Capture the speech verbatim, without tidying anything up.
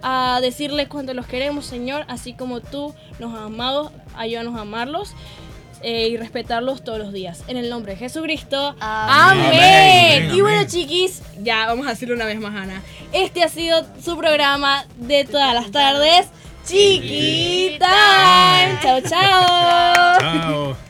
a decirles cuánto los queremos, Señor, así como tú nos has amado, ayúdanos a amarlos eh, y respetarlos todos los días. En el nombre de Jesucristo. Amén. Amén. Amén. Y bueno, chiquis, ya vamos a decirlo una vez más, Ana. Este ha sido su programa de todas las tardes, Chiqui Time. Chao, chao. Chao.